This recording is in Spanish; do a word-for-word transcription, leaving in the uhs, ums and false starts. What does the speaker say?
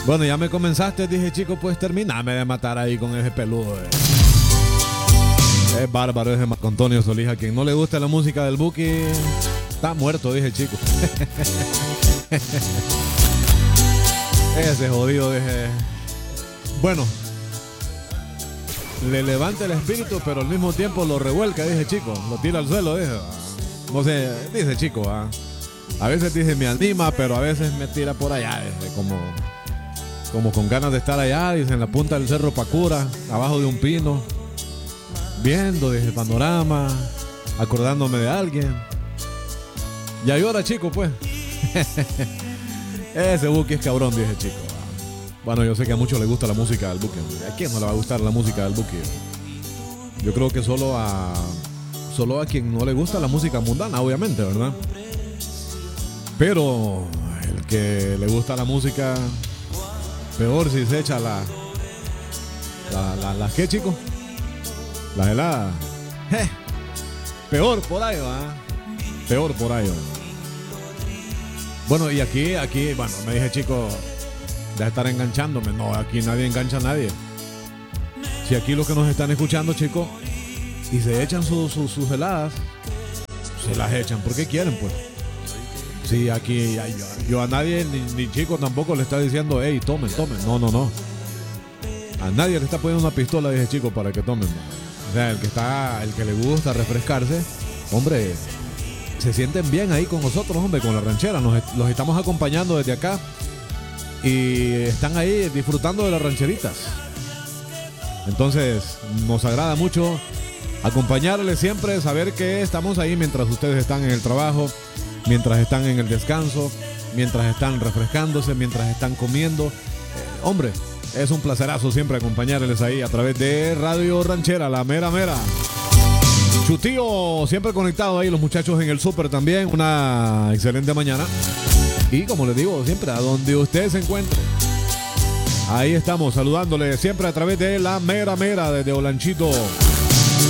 Bueno, ya me comenzaste, dije, chico, pues terminame de matar ahí con ese peludo. Eh. Es bárbaro ese Marco Antonio Solís. A quien no le gusta la música del Buki, está muerto, dije, chico. Ese jodido, dije. Bueno, le levanta el espíritu, pero al mismo tiempo lo revuelca, dije, chico. Lo tira al suelo, dije. No sé, dice, chico, ¿ah? A veces dice me anima, pero a veces me tira por allá, dije, como... Como con ganas de estar allá, dice, en la punta del Cerro Pacura, abajo de un pino, viendo desde el panorama, acordándome de alguien. Y ahora, chico, pues. Ese Buki es cabrón, dije, chico. Bueno, yo sé que a muchos les gusta la música del Buki. ¿A quién no le va a gustar la música del Buki? Yo creo que solo a solo a quien no le gusta la música mundana, obviamente, ¿verdad? Pero el que le gusta la música... Peor si se echa la... ¿La, la, la qué, chico? La helada. Eh, peor por ahí, ¿va? Peor por ahí, ¿va? Bueno, y aquí, aquí, bueno, me dije, chico, de estar enganchándome. No, aquí nadie engancha a nadie. Si aquí los que nos están escuchando, chicos, y se echan su, su, sus heladas, se las echan porque quieren, pues. Sí, aquí yo, yo a nadie, ni, ni chico tampoco le está diciendo, hey, tomen, tomen. No, no, no. A nadie le está poniendo una pistola, dije, chico, para que tomen. O sea, el que está, el que le gusta refrescarse, hombre, se sienten bien ahí con nosotros, hombre, con la ranchera. Nos, los estamos acompañando desde acá y están ahí disfrutando de las rancheritas. Entonces, nos agrada mucho acompañarles siempre, saber que estamos ahí mientras ustedes están en el trabajo, mientras están en el descanso, mientras están refrescándose, mientras están comiendo. Eh, hombre, es un placerazo siempre acompañarles ahí a través de Radio Ranchera, la mera mera. Chutío, siempre conectado ahí, los muchachos en el súper también. Una excelente mañana. Y como les digo, siempre a donde usted se encuentre, ahí estamos saludándole siempre a través de la mera mera desde Olanchito.